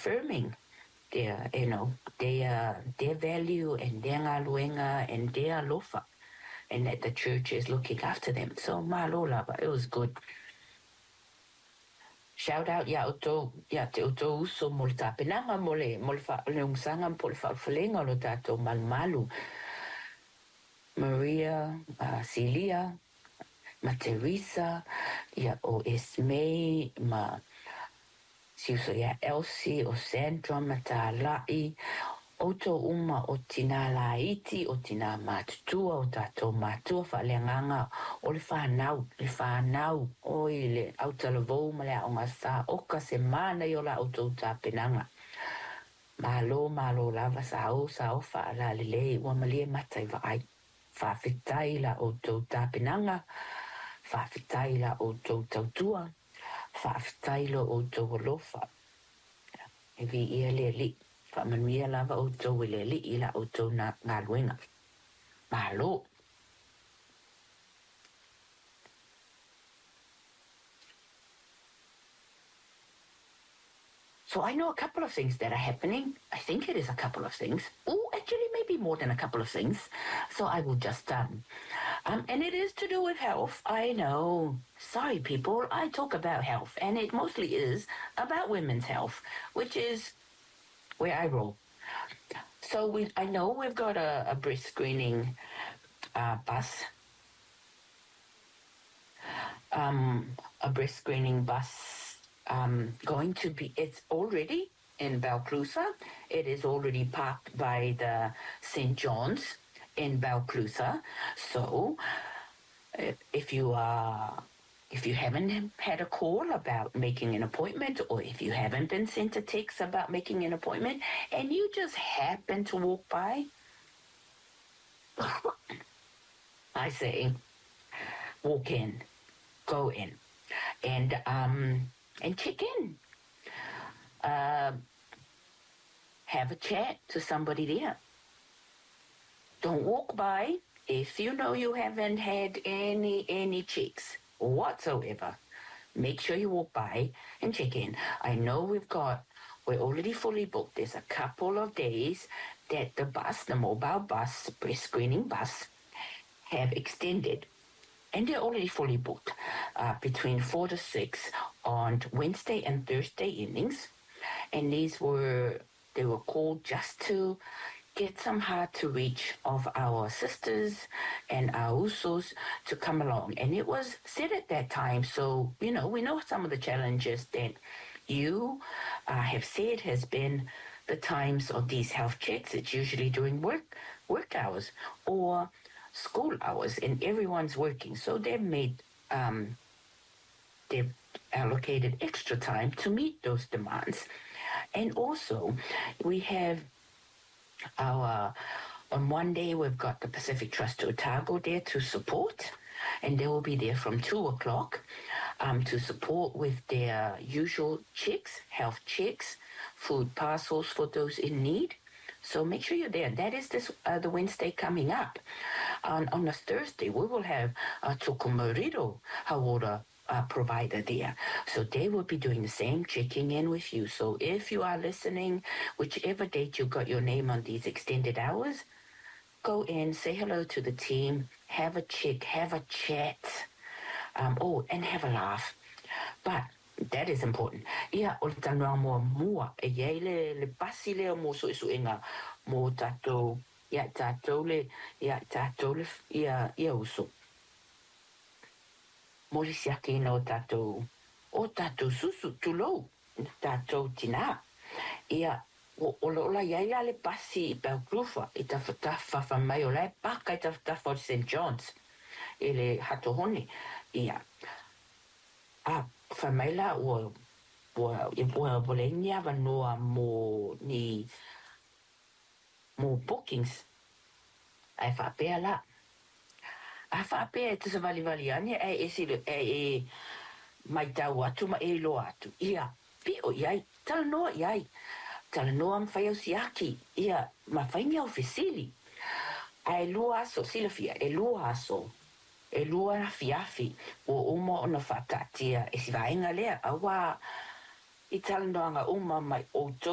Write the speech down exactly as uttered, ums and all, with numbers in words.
affirming their, you know, their their value and their ngaluenga and their lofa, and that the church is looking after them. So malola, but it was good. Shout out ya oto ya te oto uso mo le tapenanga mo le mo le fa le unsanga po le fa'afalenga lo tato malmalu. Maria, uh, Celia, ma Teresa, ya o Esme, ma siuso ya Elsie o Sandra, ma Tāla'i, oto uma o tina laiti, o tina matutua, o tato matua fa'aleanganga, o le whanau, le whanau, o i le autalavou ma le aonga sa, oka semana i o la auto tāpenanga. Malo, malo lava sa au, sa o whaala lelei, ua malie matai vai. Whawhitai la o tau tāpenanga, whawhitai la o tau tautua, whawhitai la o tau alofa. E vi ia le li, whamanuia lava o tau le li i la o tau na ngā luenga. Mahalo. So I know a couple of things that are happening. I think it is a couple of things. Oh, actually, maybe more than a couple of things. So I will just, um, um, and it is to do with health. I know. Sorry, people. I talk about health, and it mostly is about women's health, which is where I roll. So we, I know we've got a, a breast screening uh, bus, um, a breast screening bus. Um, going to be, it's already in Balclutha. It is already parked by the Saint John's in Balclutha. So, if you are, if you haven't had a call about making an appointment, or if you haven't been sent a text about making an appointment, and you just happen to walk by, I say, walk in, go in, and um. And check in. Uh, have a chat to somebody there. Don't walk by if you know you haven't had any any checks whatsoever. Make sure you walk by and check in. I know we've got, we're already fully booked. There's a couple of days that the bus, the mobile bus, breast screening bus, have extended. And they're already fully booked uh, between four to six on Wednesday and Thursday evenings. And these were, they were called just to get some hard to reach of our sisters and our usos to come along. And it was said at that time, so, you know, we know some of the challenges that you uh, have said has been the times of these health checks. It's usually during work, work hours or school hours, and everyone's working, so they've made um, they've allocated extra time to meet those demands. And also we have our, on one day we've got the Pacific Trust Otago there to support, and they will be there from two o'clock um, to support with their usual checks, health checks, food parcels for those in need. So make sure you're there. That is this uh, the Wednesday coming up. On, on a Thursday, we will have a Tukumarido Hawara uh, provider there. So they will be doing the same, checking in with you. So if you are listening, whichever date you got your name on these extended hours, go in, say hello to the team, have a check, have a chat, um, oh, and have a laugh. But that is important. Ia o le tanoa mua mua e iei le le pasi leo mo so isu inga mo tatou ia tatou le ia tatou le ia ia uso. Mo le siaki no tatou o tatou susu tulou tatou tina. Ia o o la iei la le pasi i Balclutha i ta fatafa fa mai o la paka i ta fatafa o Saint John's e le hatohoni. Ia a Famela or or or Bologna vanoa mo ni mo bookings ai fa pe la a fa pe te se vali vali ani e e si e e mai tau atu ma e lo atu ia pi o iai tal no iai tal no am fai o siaki ia ma fai mi officili ai lo aso silafia e lo aso e lua na fiafi o uma o na whakatia e si vaenga lea awa i talanoanga uma mai o